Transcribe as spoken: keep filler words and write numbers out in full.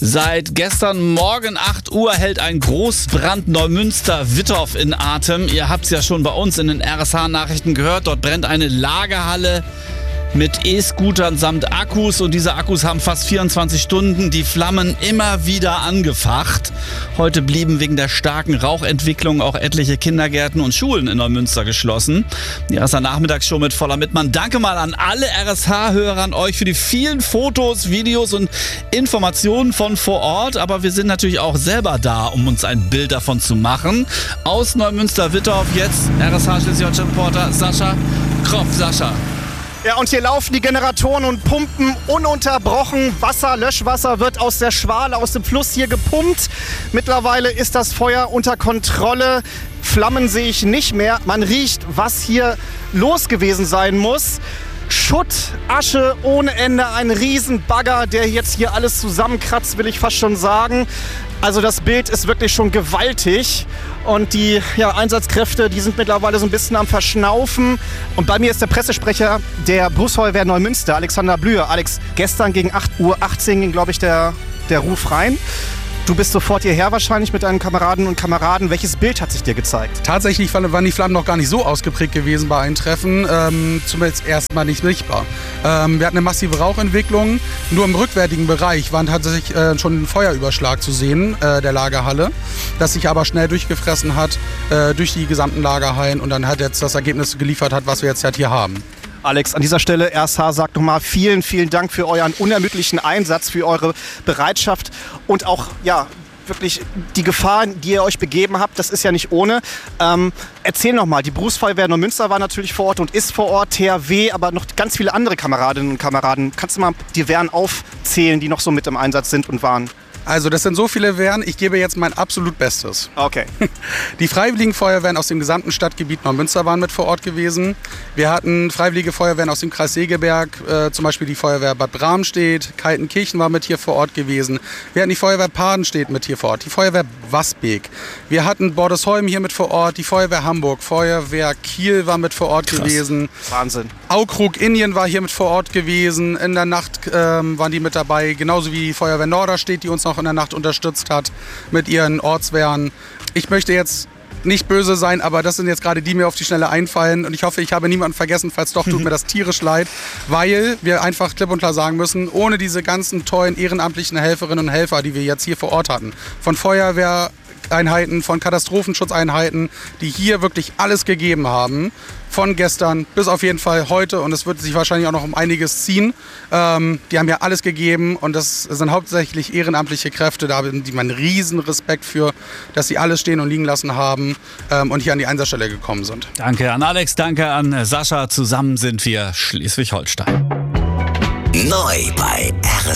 Seit gestern Morgen acht Uhr hält ein Großbrand Neumünster-Wittorf in Atem. Ihr habt es ja schon bei uns in den R S H-Nachrichten gehört. Dort brennt eine Lagerhalle mit E-Scootern samt Akkus. Und diese Akkus haben fast vierundzwanzig Stunden die Flammen immer wieder angefacht. Heute blieben wegen der starken Rauchentwicklung auch etliche Kindergärten und Schulen in Neumünster geschlossen. Die R S H-Nachmittagsshow mit Voller Mittmann. Danke mal an alle R S H-Hörer, an euch für die vielen Fotos, Videos und Informationen von vor Ort. Aber wir sind natürlich auch selber da, um uns ein Bild davon zu machen. Aus Neumünster-Wittorf jetzt R S H-Schleswig-Holstein-Reporter Sascha Kropf. Sascha. Ja, und hier laufen die Generatoren und pumpen ununterbrochen. Wasser, Löschwasser wird aus der Schwale, aus dem Fluss hier gepumpt. Mittlerweile ist das Feuer unter Kontrolle. Flammen sehe ich nicht mehr. Man riecht, was hier los gewesen sein muss. Schutt, Asche ohne Ende, ein Riesenbagger, der jetzt hier alles zusammenkratzt, will ich fast schon sagen. Also das Bild ist wirklich schon gewaltig und die ja, Einsatzkräfte, die sind mittlerweile so ein bisschen am Verschnaufen. Und bei mir ist der Pressesprecher der Berufsfeuerwehr Neumünster, Alexander Blüher. Alex, gestern gegen acht Uhr achtzehn ging, glaube ich, der, der Ruf rein. Du bist sofort hierher wahrscheinlich mit deinen Kameraden und Kameraden. Welches Bild hat sich dir gezeigt? Tatsächlich waren die Flammen noch gar nicht so ausgeprägt gewesen bei Eintreffen, ähm, zumindest erstmal nicht sichtbar. Ähm, wir hatten eine massive Rauchentwicklung. Nur im rückwärtigen Bereich war tatsächlich äh, schon ein Feuerüberschlag zu sehen, äh, der Lagerhalle, das sich aber schnell durchgefressen hat äh, durch die gesamten Lagerhallen und dann hat jetzt das Ergebnis geliefert hat, was wir jetzt halt hier haben. Alex, an dieser Stelle, R S H sagt nochmal vielen, vielen Dank für euren unermüdlichen Einsatz, für eure Bereitschaft und auch, ja, wirklich die Gefahren, die ihr euch begeben habt, das ist ja nicht ohne. Ähm, erzähl nochmal, die Berufsfeuerwehr Neumünster war natürlich vor Ort und ist vor Ort, T H W, aber noch ganz viele andere Kameradinnen und Kameraden. Kannst du mal die Wehren aufzählen, die noch so mit im Einsatz sind und waren? Also das sind so viele Wehren, ich gebe jetzt mein absolut Bestes. Okay. Die Freiwilligen Feuerwehren aus dem gesamten Stadtgebiet Neumünster waren mit vor Ort gewesen. Wir hatten Freiwillige Feuerwehren aus dem Kreis Segeberg, äh, zum Beispiel die Feuerwehr Bad Bramstedt, Kaltenkirchen war mit hier vor Ort gewesen. Wir hatten die Feuerwehr Padenstedt mit hier vor Ort, die Feuerwehr Wasbeek. Wir hatten Bordesholm hier mit vor Ort, die Feuerwehr Hamburg, Feuerwehr Kiel war mit vor Ort Krass. gewesen. Wahnsinn. Aukrug Indien war hier mit vor Ort gewesen. In der Nacht ähm, waren die mit dabei, genauso wie die Feuerwehr Norderstedt, die uns noch in der Nacht unterstützt hat mit ihren Ortswehren. Ich möchte jetzt nicht böse sein, aber das sind jetzt gerade die, die mir auf die Schnelle einfallen und ich hoffe, ich habe niemanden vergessen, falls doch, tut mir das tierisch leid, weil wir einfach klipp und klar sagen müssen, ohne diese ganzen tollen ehrenamtlichen Helferinnen und Helfer, die wir jetzt hier vor Ort hatten, von Feuerwehr Einheiten, von Katastrophenschutzeinheiten, die hier wirklich alles gegeben haben, von gestern bis auf jeden Fall heute und es wird sich wahrscheinlich auch noch um einiges ziehen. Ähm, die haben ja alles gegeben und das sind hauptsächlich ehrenamtliche Kräfte, da haben die einen riesen Respekt für, dass sie alles stehen und liegen lassen haben ähm, und hier an die Einsatzstelle gekommen sind. Danke an Alex, danke an Sascha. Zusammen sind wir Schleswig-Holstein. Neu bei R S H.